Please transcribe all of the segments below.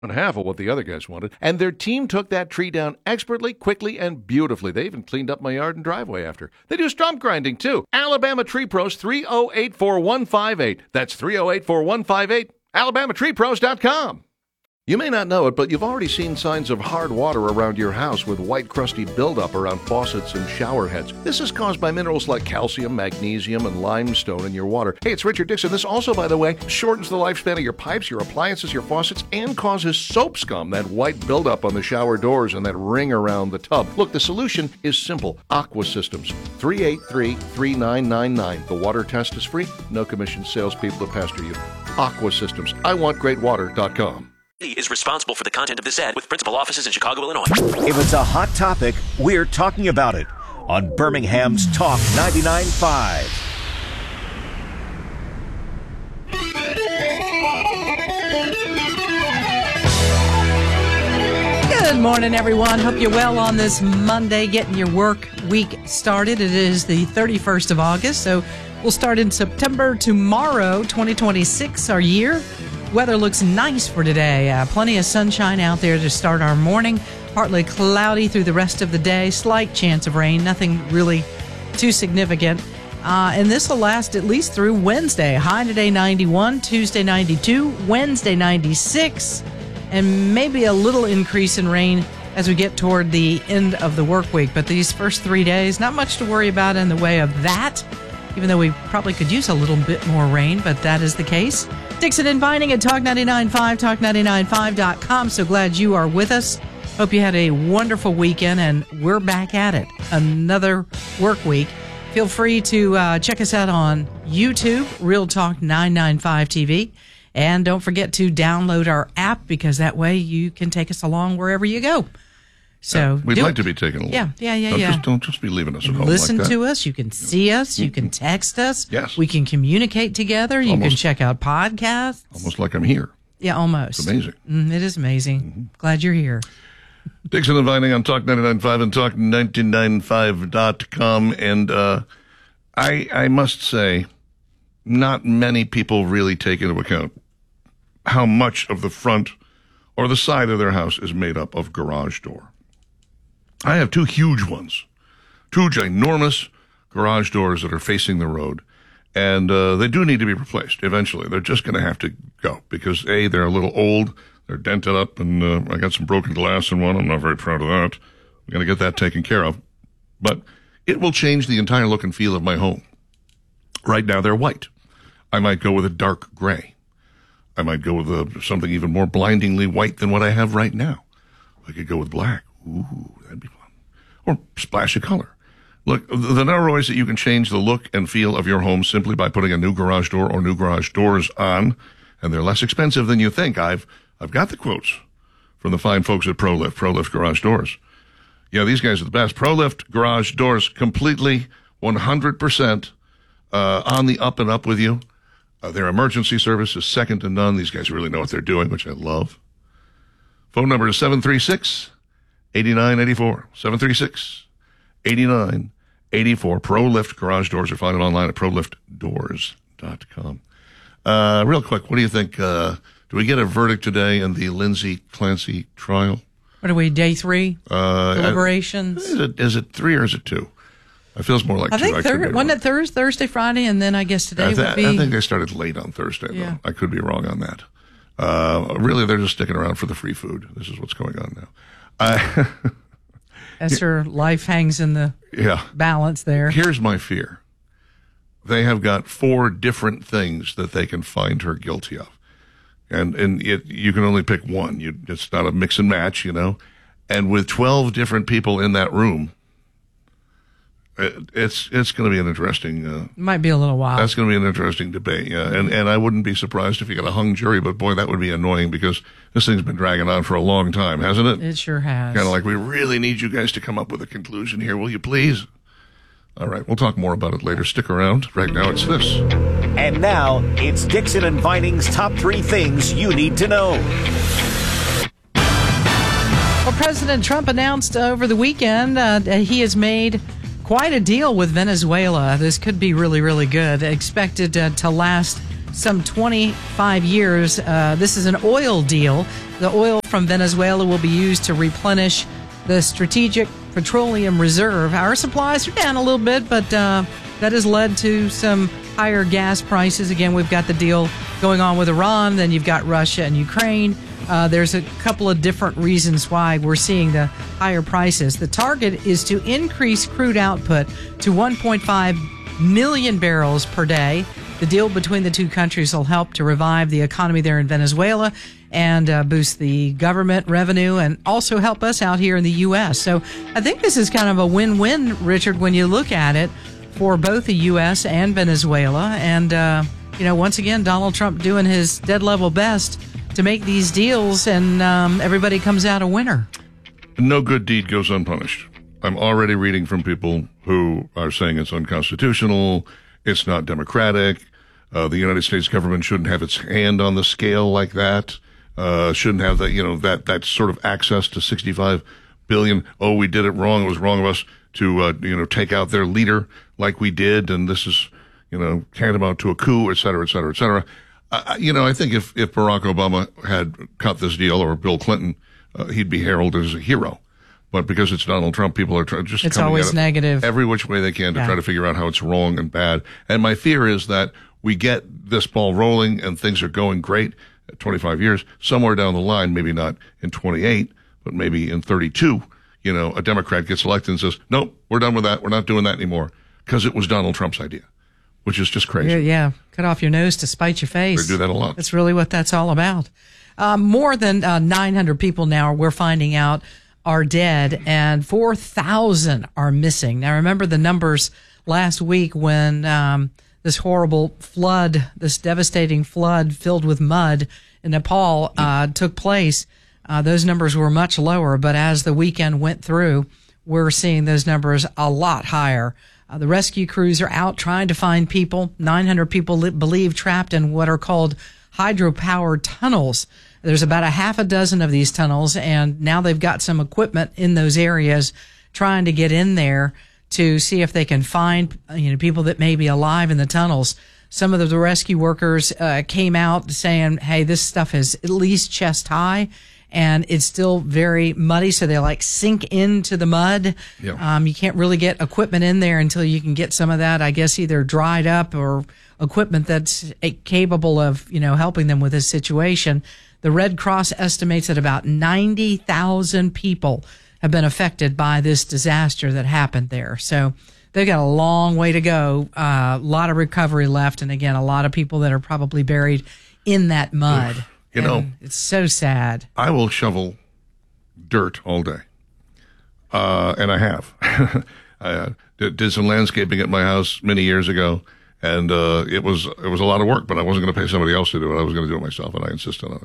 half of what the other guys wanted, and their team took that tree down expertly, quickly, and beautifully. They even cleaned up my yard and driveway after. They do stump grinding, too. Alabama Tree Pros, 308-4158. That's 308-4158. AlabamaTreePros.com. You may not know it, but you've already seen signs of hard water around your house with white crusty buildup around faucets and shower heads. This is caused by minerals like calcium, magnesium, and limestone in your water. Hey, it's Richard Dixon. This also, by the way, shortens the lifespan of your pipes, your appliances, your faucets, and causes soap scum, that white buildup on the shower doors and that ring around the tub. Look, the solution is simple. Aqua Systems, 383-3999. The water test is free. No commission salespeople to pester you. Aqua Systems. IWantGreatWater.com. Is responsible for the content of this ad with principal offices in Chicago, Illinois. If it's a hot topic, we're talking about it on Birmingham's Talk 99.5. Good morning, everyone. Hope you're well on this Monday, getting your work week started. It is the 31st of August, so we'll start in September tomorrow, 2026, our year. Weather looks nice for today. Plenty of sunshine out there to start our morning. Partly cloudy through the rest of the day. Slight chance of rain. Nothing really too significant. And this will last at least through Wednesday. High today 91, Tuesday 92, Wednesday 96, and maybe a little increase in rain as we get toward the end of the work week. But these first 3 days, not much to worry about in the way of that, even though we probably could use a little bit more rain, but that is the case. Dixon and Vining at Talk 99.5, talk995.com. So glad you are with us. Hope you had a wonderful weekend, and we're back at it. Another work week. Feel free to check us out on YouTube, Real Talk 995 TV. And don't forget to download our app, because that way you can take us along wherever you go. So we'd like to be taken along. Yeah. Don't just be leaving us at home. Listen like that. to us. You can see us. You can text us. Yes. We can communicate together. You can check out podcasts. Almost like I'm here. Yeah, almost. It's amazing. It is amazing. Glad you're here. Dixon and Vining on Talk 99.5 and Talk995.com. And I must say, not many people really take into account how much of the front or the side of their house is made up of garage door. I have two huge ones, two ginormous garage doors that are facing the road, and they do need to be replaced eventually. They're just going to have to go because, A, they're a little old, they're dented up, and I got some broken glass in one. I'm not very proud of that. I'm going to get that taken care of. But it will change the entire look and feel of my home. Right now, they're white. I might go with a dark gray. I might go with something even more blindingly white than what I have right now. I could go with black. Ooh, that'd be fun. Or splash of color. Look, the there are ways that you can change the look and feel of your home simply by putting a new garage door or new garage doors on, and they're less expensive than you think. I've got the quotes from the fine folks at ProLift Garage Doors. Yeah, these guys are the best. ProLift Garage Doors, completely 100% on the up and up with you. Their emergency service is second to none. These guys really know what they're doing, which I love. Phone number is 736-8984. 736-8984. ProLift Garage Doors, or find it online at proliftdoors.com. Real quick, what do you think? Do we get a verdict today in the Lindsay Clancy trial? What are we, day 3? Deliberations? Is it 3 or is it 2? It feels more like 2. I think wasn't it Thursday, Friday, and then I guess today would be... I think they started late on Thursday, though. Yeah. I could be wrong on that. Really, they're just sticking around for the free food. This is what's going on now. As her life hangs in the balance there. Here's my fear. They have got 4 different things that they can find her guilty of. And you can only pick one. It's not a mix and match, you know. And with 12 different people in that room, it's going to be an interesting... Might be a little while. That's going to be an interesting debate, yeah. And I wouldn't be surprised if you got a hung jury, but boy, that would be annoying because this thing's been dragging on for a long time, hasn't it? It sure has. Kind of like, we really need you guys to come up with a conclusion here, will you please? All right, we'll talk more about it later. Stick around. Right now, it's this. And now, it's Dixon and Vining's top 3 things you need to know. Well, President Trump announced over the weekend he has made quite a deal with Venezuela. This could be really, really good. Expected to last some 25 years. This is an oil deal The oil from Venezuela will be used to replenish the Strategic Petroleum Reserve. Our supplies are down a little bit, but that has led to some higher gas prices. Again, we've got the deal going on with Iran, then you've got Russia and Ukraine. There's a couple of different reasons why we're seeing the higher prices. The target is to increase crude output to 1.5 million barrels per day. The deal between the two countries will help to revive the economy there in Venezuela and boost the government revenue and also help us out here in the U.S. So I think this is kind of a win-win, Richard, when you look at it for both the U.S. and Venezuela. And, once again, Donald Trump doing his dead level best to make these deals, and everybody comes out a winner. No good deed goes unpunished. I'm already reading from people who are saying it's unconstitutional, it's not democratic, the United States government shouldn't have its hand on the scale like that, shouldn't have that, that sort of access to $65 billion. Oh, we did it wrong. It was wrong of us to, take out their leader like we did, and this is, tantamount to a coup, et cetera, et cetera, et cetera. I think if Barack Obama had cut this deal, or Bill Clinton, he'd be heralded as a hero. But because it's Donald Trump, people are just it's coming always at it negative every which way they can to try to figure out how it's wrong and bad. And my fear is that we get this ball rolling and things are going great at 25 years. Somewhere down the line, maybe not in 28, but maybe in 32, a Democrat gets elected and says, nope, we're done with that. We're not doing that anymore, because it was Donald Trump's idea, which is just crazy. Yeah. Cut off your nose to spite your face. They do that a lot. That's really what that's all about. More than 900 people now, we're finding out, are dead, and 4,000 are missing. Now, remember the numbers last week when this horrible flood, this devastating flood filled with mud in Nepal took place. Those numbers were much lower, but as the weekend went through, we're seeing those numbers a lot higher. The rescue crews are out trying to find people. 900 people believed trapped in what are called hydropower tunnels. There's about a half a dozen of these tunnels, and now they've got some equipment in those areas trying to get in there to see if they can find, people that may be alive in the tunnels. Some of the rescue workers came out saying, hey, this stuff is at least chest high, and it's still very muddy, so they sink into the mud. Yeah. You can't really get equipment in there until you can get some of that, I guess, either dried up or equipment that's capable of, helping them with this situation. The Red Cross estimates that about 90,000 people have been affected by this disaster that happened there. So they've got a long way to go, a lot of recovery left, and again, a lot of people that are probably buried in that mud. It's so sad. I will shovel dirt all day, and I have. I did some landscaping at my house many years ago, and it was a lot of work, but I wasn't going to pay somebody else to do it. I was going to do it myself, and I insisted on it.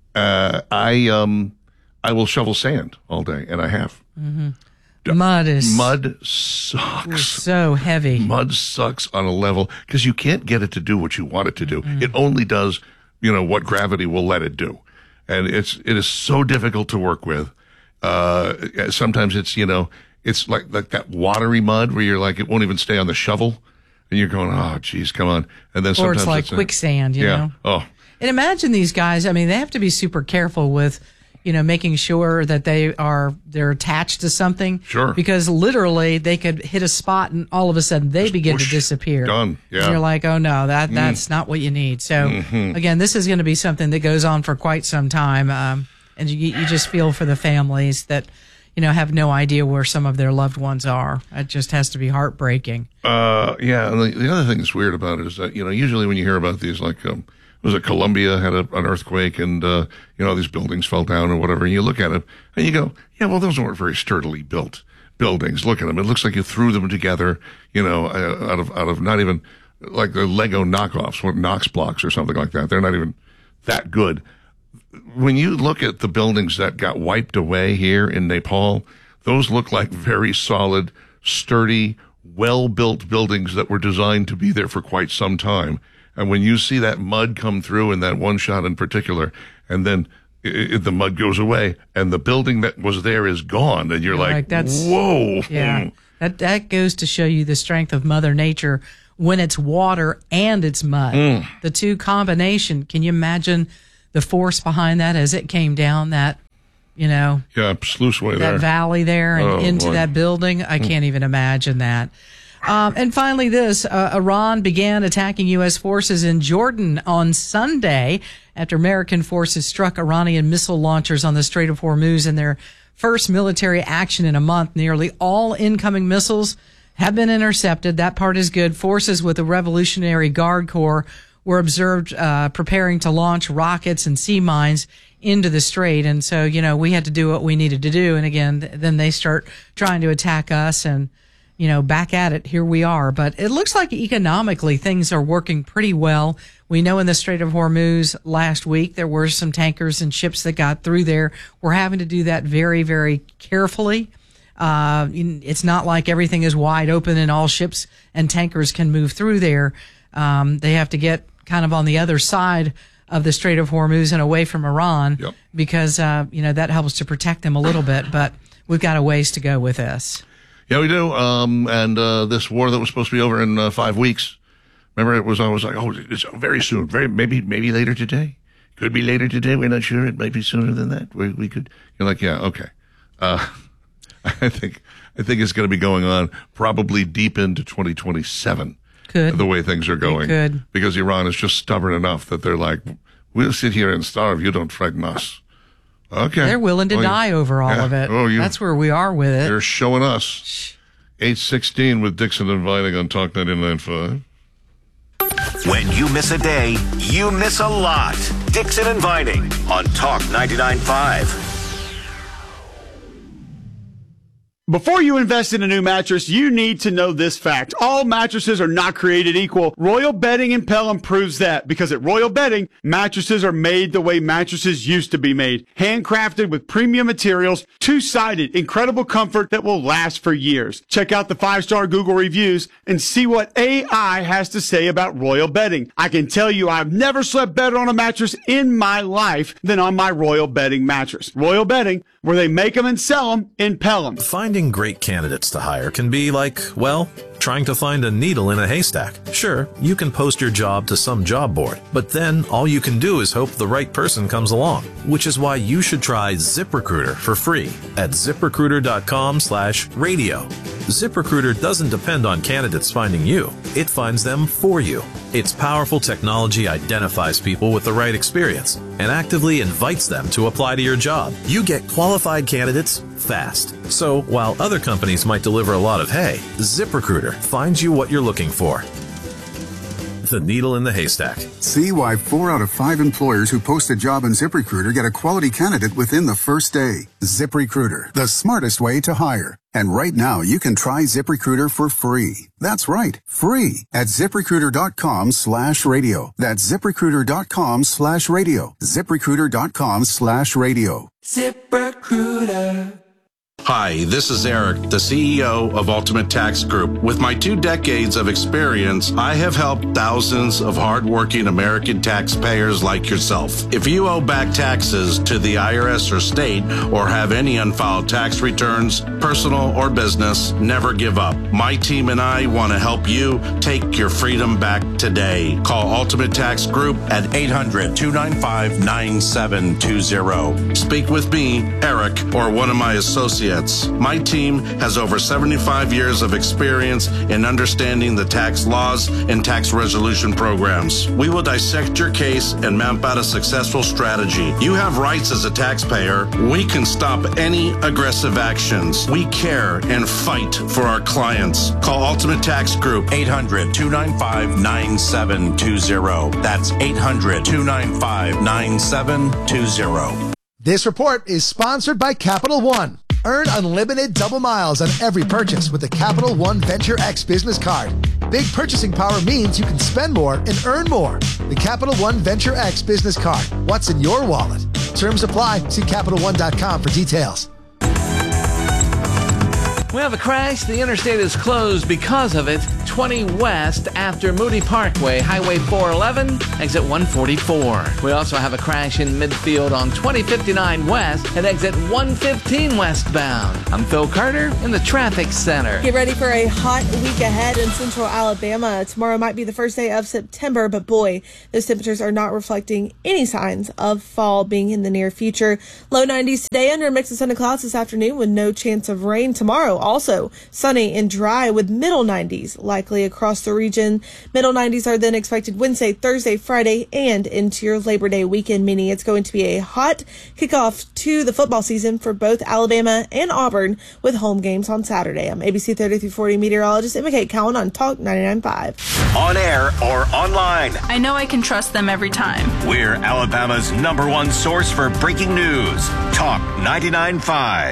I will shovel sand all day, and I have. Mm-hmm. Mud sucks. So heavy. Mud sucks on a level because you can't get it to do what you want it to do. Mm-hmm. It only does, what gravity will let it do, and it is so difficult to work with. Sometimes it's it's like that watery mud where you're like it won't even stay on the shovel, and you're going, oh geez, come on. And then sometimes or it's like quicksand, you know. Oh. And imagine these guys. I mean, they have to be super careful with, making sure that they're attached to something. Sure. Because literally they could hit a spot and all of a sudden they begin to disappear. Done. Yeah. And you're like, oh no, that's not what you need. So again, this is going to be something that goes on for quite some time. And you just feel for the families that, have no idea where some of their loved ones are. It just has to be heartbreaking. Yeah. And the other thing that's weird about it is that, usually when you hear about these, was it Colombia had an earthquake and, these buildings fell down or whatever. And you look at it and you go, yeah, well, those weren't very sturdily built buildings. Look at them. It looks like you threw them together, out of not even like the Lego knockoffs, what Knox blocks or something like that. They're not even that good. When you look at the buildings that got wiped away here in Nepal, those look like very solid, sturdy, well-built buildings that were designed to be there for quite some time. And when you see that mud come through in that one shot in particular, and then the mud goes away, and the building that was there is gone, and you're like that's, whoa. Yeah, that goes to show you the strength of Mother Nature when it's water and it's mud. The two combination. Can you imagine the force behind that as it came down that, sluiceway there. That valley there and into that building. I can't even imagine that. And finally Iran began attacking U.S. forces in Jordan on Sunday after American forces struck Iranian missile launchers on the Strait of Hormuz in their first military action in a month. Nearly all incoming missiles have been intercepted. That part is good. Forces with the Revolutionary Guard Corps were observed preparing to launch rockets and sea mines into the strait. And so, we had to do what we needed to do. And again, then they start trying to attack us and, back at it. Here we are. But it looks like economically things are working pretty well. We know in the Strait of Hormuz last week there were some tankers and ships that got through there. We're having to do that very, very carefully. It's not like everything is wide open and all ships and tankers can move through there. They have to get kind of on the other side of the Strait of Hormuz and away from Iran because, that helps to protect them a little bit. But we've got a ways to go with this. Yeah, we do. And this war that was supposed to be over in 5 weeks, remember it was always like, it's very soon, maybe later today. Could be later today. We're not sure. It might be sooner than that. We could. You're like, yeah, okay. I think it's going to be going on probably deep into 2027. Could. The way things are going. Could. Because Iran is just stubborn enough that they're like, we'll sit here and starve. You don't frighten us. Okay. They're willing to die over all of it. That's where we are with it. They're showing us. 8:16 with Dixon and Vining on Talk 99.5. When you miss a day, you miss a lot. Dixon and Vining on Talk 99.5. Before you invest in a new mattress, you need to know this fact. All mattresses are not created equal. Royal Bedding in Pelham proves that, because at Royal Bedding, mattresses are made the way mattresses used to be made. Handcrafted with premium materials, two-sided, incredible comfort that will last for years. Check out the 5-star Google reviews and see what AI has to say about Royal Bedding. I can tell you I've never slept better on a mattress in my life than on my Royal Bedding mattress. Royal Bedding, where they make them and sell them in Pelham. Finding great candidates to hire can be like, trying to find a needle in a haystack. Sure, you can post your job to some job board, but then all you can do is hope the right person comes along, which is why you should try ZipRecruiter for free at ZipRecruiter.com/radio. ZipRecruiter doesn't depend on candidates finding you. It finds them for you. Its powerful technology identifies people with the right experience and actively invites them to apply to your job. You get qualified candidates fast. So while other companies might deliver a lot of hay, ZipRecruiter finds you what you're looking for. The needle in the haystack. See why 4 out of 5 employers who post a job in ZipRecruiter get a quality candidate within the first day. ZipRecruiter, the smartest way to hire. And right now, you can try ZipRecruiter for free. That's right, free at ZipRecruiter.com/radio. That's ZipRecruiter.com/radio. ZipRecruiter.com/radio. ZipRecruiter. Hi, this is Eric, the CEO of Ultimate Tax Group. With my 2 decades of experience, I have helped thousands of hardworking American taxpayers like yourself. If you owe back taxes to the IRS or state, or have any unfiled tax returns, personal or business, never give up. My team and I want to help you take your freedom back today. Call Ultimate Tax Group at 800-295-9720. Speak with me, Eric, or one of my associates. My team has over 75 years of experience in understanding the tax laws and tax resolution programs. We will dissect your case and map out a successful strategy. You have rights as a taxpayer. We can stop any aggressive actions. We care and fight for our clients. Call Ultimate Tax Group, 800-295-9720. That's 800-295-9720. This report is sponsored by Capital One. Earn unlimited double miles on every purchase with the Capital One Venture X business card. Big purchasing power means you can spend more and earn more. The Capital One Venture X business card. What's in your wallet? Terms apply. See CapitalOne.com for details. We have a crash. The interstate is closed because of it. 20 west after Moody Parkway, Highway 411, exit 144. We also have a crash in midfield on 2059 west at exit 115 westbound. I'm Phil Carter in the traffic center. Get ready for a hot week ahead in central Alabama. Tomorrow might be the first day of September, but boy, those temperatures are not reflecting any signs of fall being in the near future. Low 90s today under a mix of sun and clouds this afternoon with no chance of rain. Tomorrow also sunny and dry with middle 90s likely across the region. Middle 90s are then expected Wednesday, Thursday, Friday, and into your Labor Day weekend, meaning it's going to be a hot kickoff to the football season for both Alabama and Auburn with home games on Saturday. I'm ABC 30-40 meteorologist Emma Kate Cowan on Talk 99.5. On air or online. I know I can trust them every time. We're Alabama's #1 source for breaking news. Talk 99.5.